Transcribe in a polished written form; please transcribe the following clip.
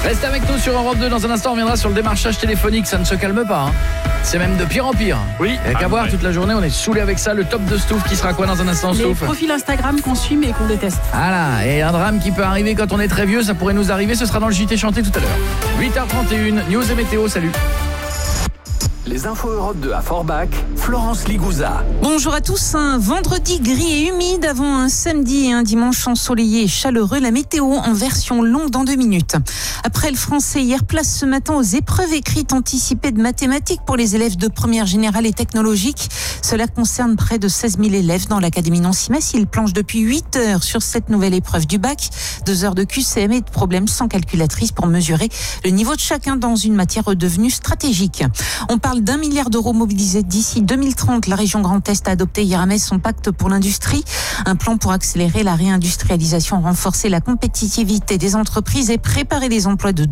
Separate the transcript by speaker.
Speaker 1: Restez avec nous sur Europe 2. Dans un instant, on reviendra sur le démarchage téléphonique. Ça ne se calme pas, hein. C'est même de pire en pire.
Speaker 2: Oui.
Speaker 1: Il n'y a qu'à voir toute la journée, on est saoulé avec ça. Le top de Stouff qui sera quoi dans un instant,
Speaker 3: Les
Speaker 1: Stouff?
Speaker 3: profils Instagram qu'on suit mais qu'on déteste.
Speaker 1: Voilà, et un drame qui peut arriver quand on est très vieux, ça pourrait nous arriver, ce sera dans le JT chanté tout à l'heure. 8h31, news et météo, salut.
Speaker 4: Les infos Europe 2 à Forbach, Florence Ligouza.
Speaker 5: Bonjour à tous, un vendredi gris et humide avant un samedi et un dimanche ensoleillé et chaleureux. La météo en version longue dans 2 minutes. Après le français hier, place ce matin aux épreuves écrites anticipées de mathématiques pour les élèves de première générale et technologique. Cela concerne près de 16 000 élèves dans l'Académie Nancy-Metz. Ils planchent depuis 8 heures sur cette nouvelle épreuve du bac. 2 heures de QCM et de problèmes sans calculatrice pour mesurer le niveau de chacun dans une matière redevenue stratégique. On parle d'1 milliard d'euros mobilisés d'ici 2030. La région Grand Est a adopté hier à Metz son pacte pour l'industrie. Un plan pour accélérer la réindustrialisation, renforcer la compétitivité des entreprises et préparer les emplois de